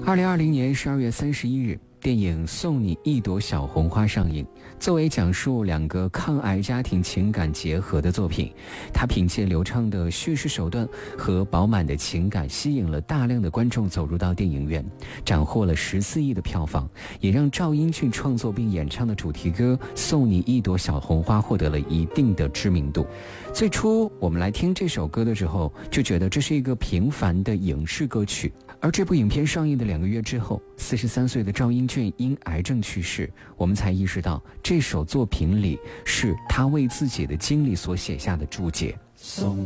2020年12月31日，电影《送你一朵小红花》上映。作为讲述两个抗癌家庭情感结合的作品，它凭借流畅的叙事手段和饱满的情感，吸引了大量的观众走入到电影院，斩获了14亿的票房，也让赵英俊创作并演唱的主题歌《送你一朵小红花》获得了一定的知名度。最初我们来听这首歌的时候，就觉得这是一个平凡的影视歌曲，而这部影片上映的2个月之后，43岁的赵英俊因癌症去世，我们才意识到这首作品里是他为自己的经历所写下的注解。